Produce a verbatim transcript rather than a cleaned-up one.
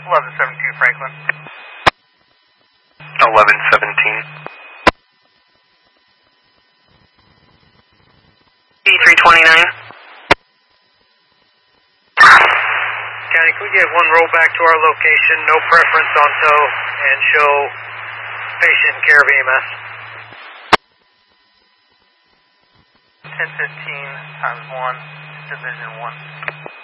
eleven seventeen Franklin. eleven seventeen. B three twenty-nine. County, can we get one roll back to our location, no preference on tow, and show patient in care of E M S? ten fifteen times one, Division one.